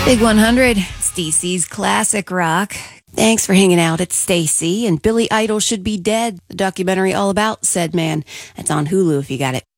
Big 100, it's DC's classic rock. Thanks for hanging out. It's Stacy, and Billy Idol Should Be Dead, the documentary all about said man. It's on Hulu if you got it.